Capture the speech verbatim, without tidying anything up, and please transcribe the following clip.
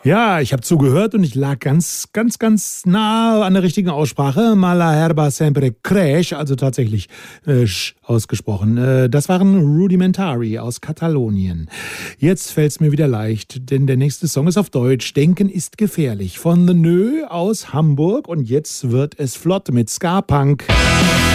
Ja, ich habe zugehört und ich lag ganz, ganz, ganz nah an der richtigen Aussprache. Mala herba sempre crash, also tatsächlich äh, sch ausgesprochen. Äh, das waren Rudimentary aus Katalonien. Jetzt fällt's mir wieder leicht, denn der nächste Song ist auf Deutsch. Denken ist gefährlich von The Nö aus Hamburg und jetzt wird es flott mit Ska Punk.